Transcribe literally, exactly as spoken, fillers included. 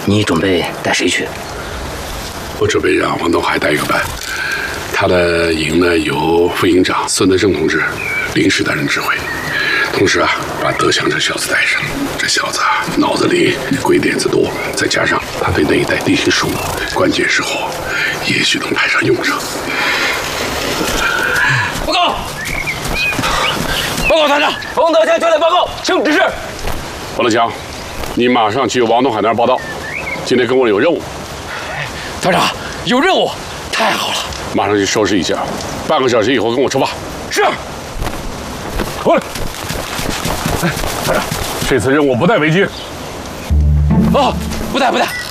你准备带谁去？ 我准备让王东海带一个班，他的营呢由副营长孙德胜同志临时担任指挥，同时啊把德祥这小子带上。这小子啊脑子里鬼点子多，再加上他对那一带地形熟，关键时候也许能派上用场。 报告！报告团长，王德祥交代报告，请指示。 王德强，你马上去王东海那儿报道，今天跟我有任务。 团长，有任务，太好了！ 马上去收拾一下，半个小时以后跟我出发。 是。 过来。哎，团长，这次任务不带违纪。 哦，不带不带。